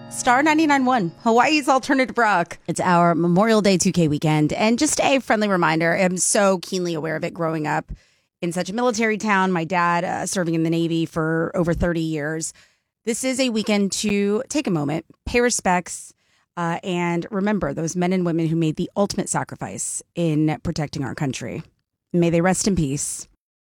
Star 99.1, Hawaii's alternative rock. It's our Memorial Day 2K weekend. And just a friendly reminder, I'm so keenly aware of it growing up in such a military town. My dad serving in the Navy for over 30 years. This is a weekend to take a moment, pay respects, and remember those men and women who made the ultimate sacrifice in protecting our country. May they rest in peace.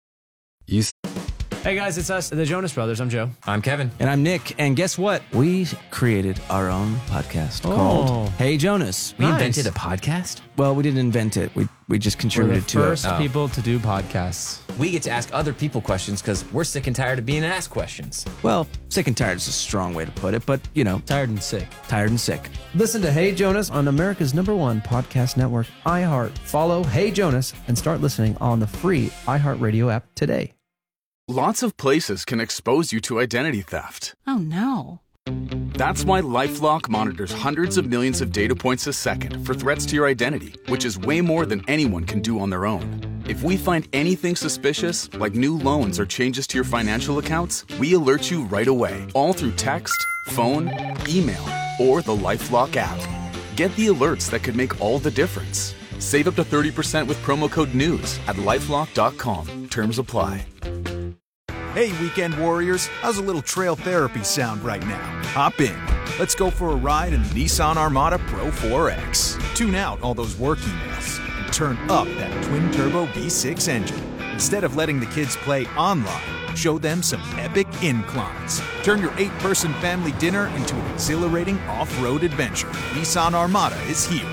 Hey guys, it's us, the Jonas Brothers. I'm Joe. I'm Kevin. And I'm Nick. And guess what? We created our own podcast called Hey Jonas. We invented a podcast? Well, we didn't invent it. We just contributed to it. We're the first people to do podcasts. We get to ask other people questions because we're sick and tired of being asked questions. Well, sick and tired is a strong way to put it, but, you know. Tired and sick. Tired and sick. Listen to Hey Jonas on America's #1 podcast network, iHeart. Follow Hey Jonas and start listening on the free iHeartRadio app today. Lots of places can expose you to identity theft. Oh, no. That's why LifeLock monitors hundreds of millions of data points a second for threats to your identity, which is way more than anyone can do on their own. If we find anything suspicious, like new loans or changes to your financial accounts, we alert you right away, all through text, phone, email, or the LifeLock app. Get the alerts that could make all the difference. Save up to 30% with promo code NEWS at LifeLock.com. Terms apply. Hey, weekend warriors, how's a little trail therapy sound right now? Hop in. Let's go for a ride in the Nissan Armada Pro 4X. Tune out all those work emails and turn up that twin-turbo V6 engine. Instead of letting the kids play online, show them some epic inclines. Turn your 8-person family dinner into an exhilarating off-road adventure. Nissan Armada is here.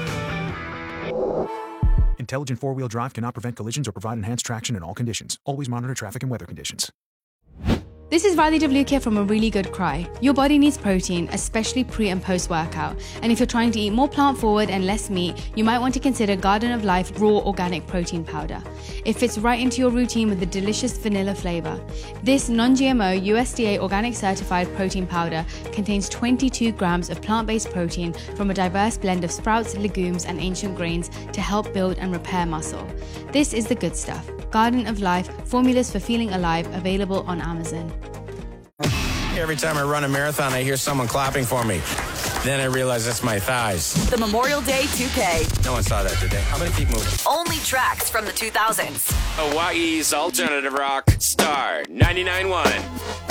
Intelligent four-wheel drive cannot prevent collisions or provide enhanced traction in all conditions. Always monitor traffic and weather conditions. This is Riley Devlukia from A Really Good Cry. Your body needs protein, especially pre and post workout. And if you're trying to eat more plant forward and less meat, you might want to consider Garden of Life Raw Organic Protein Powder. It fits right into your routine with a delicious vanilla flavor. This non-GMO USDA organic certified protein powder contains 22 grams of plant-based protein from a diverse blend of sprouts, legumes, and ancient grains to help build and repair muscle. This is the good stuff. Garden of Life, formulas for feeling alive, available on Amazon. Every time I run a marathon, I hear someone clapping for me. Then I realize that's my thighs. The Memorial Day 2K. No one saw that today. How many feet moving? Only tracks from the 2000s. Hawaii's alternative rock, Star 99.1.